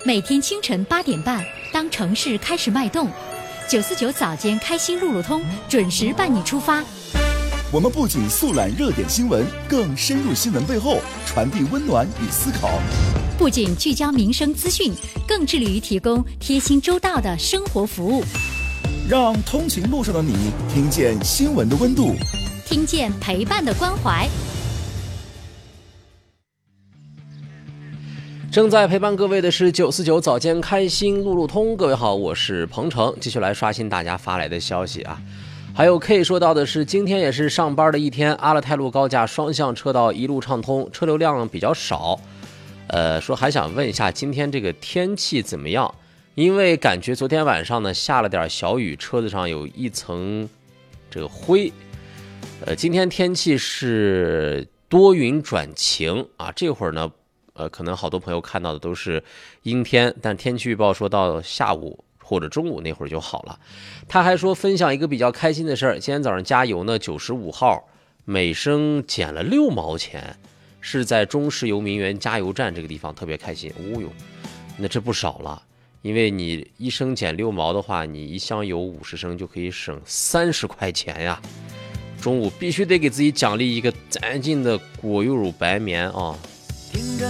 每天清晨8点半，当城市开始脉动，949早间开心路路通准时伴你出发。 我们不仅速览热点新闻，更深入新闻背后，传递温暖与思考。 不仅聚焦民生资讯，更致力于提供贴心周到的生活服务。 让通勤路上的你听见新闻的温度， 听见陪伴的关怀。 正在陪伴各位的是949早间开心路路通，各位好，我是彭程，继续来刷新大家发来的消息啊。还有 K 说到的是，今天也是上班的一天，阿勒泰路高架双向车道一路畅通，车流量比较少。说还想问一下，今天这个天气怎么样？因为感觉昨天晚上呢下了点小雨，车子上有一层这个灰。今天天气是多云转晴啊，这会儿呢。可能好多朋友看到的都是阴天，但天气预报说到下午或者中午那会儿就好了。他还说分享一个比较开心的事儿，今天早上加油呢，95号每升减了6毛钱，是在中石油名媛加油站这个地方，特别开心。哦哟，那这不少了，因为你1升减6毛的话，你一箱油50升就可以省30块钱呀。中午必须得给自己奖励一个干净的果油乳白棉啊。